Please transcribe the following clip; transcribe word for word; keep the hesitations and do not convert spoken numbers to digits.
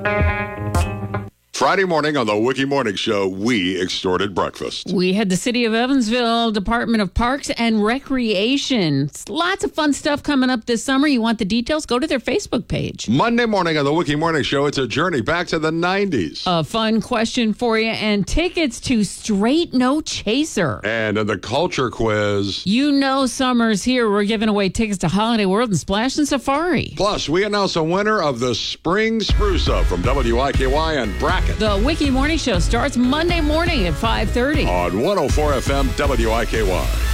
Friday morning on the Wiki Morning Show, we extorted breakfast. We had the City of Evansville Department of Parks and Recreation. Lots of fun stuff coming up this summer. You want the details? Go to their Facebook page. Monday morning on the Wiki Morning Show, it's a journey back to the nineties. A fun question for you and tickets to Straight No Chaser. And in the culture quiz, you know summer's here. We're giving away tickets to Holiday World and Splash and Safari. Plus, we announce a winner of the Spring Spruce Up from W I K Y and Bracket. The Wiki Morning Show starts Monday morning at five thirty. On one oh four F M W I K Y.